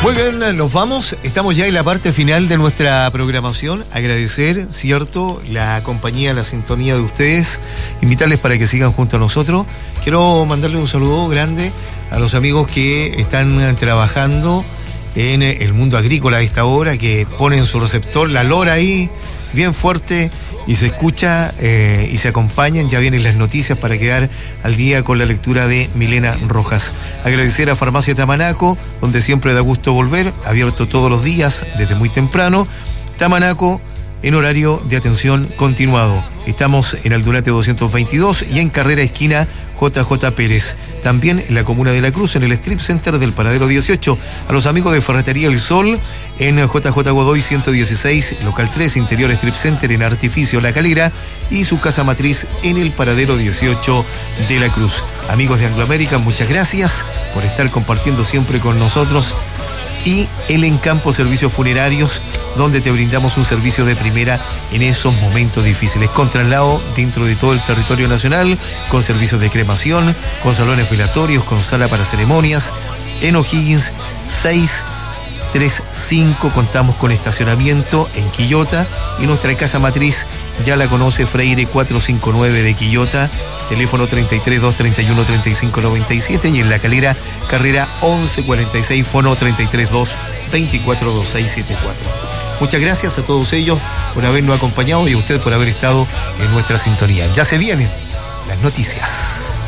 Muy bien, nos vamos. Estamos ya en la parte final de nuestra programación. Agradecer, cierto, la compañía, la sintonía de ustedes. Invitarles para que sigan junto a nosotros. Quiero mandarle un saludo grande a los amigos que están trabajando en el mundo agrícola a esta hora, que ponen su receptor, la lora ahí, bien fuerte, y se escucha y se acompañan. Ya vienen las noticias para quedar al día con la lectura de Milena Rojas. Agradecer a Farmacia Tamanaco, donde siempre da gusto volver, abierto todos los días desde muy temprano. Tamanaco en horario de atención continuado. Estamos en Aldunate 222 y en carrera esquina JJ Pérez. También en la comuna de La Cruz, en el Strip Center del Paradero 18. A los amigos de Ferretería El Sol, en JJ Godoy 116, local 3, interior Strip Center en Artificio La Calera, y su casa matriz en el Paradero 18 de La Cruz. Amigos de Anglo American, muchas gracias por estar compartiendo siempre con nosotros. Y el Encampo Servicios Funerarios, donde te brindamos un servicio de primera en esos momentos difíciles, con traslado dentro de todo el territorio nacional, con servicios de cremación, con salones velatorios, con sala para ceremonias. En O'Higgins 635 contamos con estacionamiento en Quillota, y nuestra casa matriz ya la conoce, Freire 459 de Quillota, teléfono 33 231 35 97, y en La Calera, carrera 1146, fono 33 2 24 2674. Muchas gracias a todos ellos por habernos acompañado y a usted por haber estado en nuestra sintonía. Ya se vienen las noticias.